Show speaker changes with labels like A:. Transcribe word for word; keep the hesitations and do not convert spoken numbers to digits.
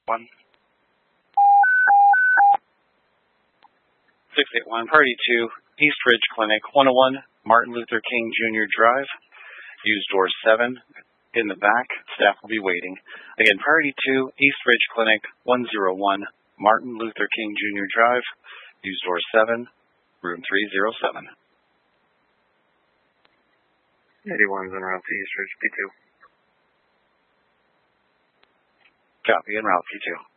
A: One. six eight one, Party two, East Ridge Clinic, one oh one, Martin Luther King Junior Drive. Use door seven in the back. Staff will be waiting. Again, Party two, East Ridge Clinic, one oh one, Martin Luther King Junior Drive. Use door seven, room three oh seven.
B: eighty-one's en route to East Ridge, P two.
A: Copy, en route, P two.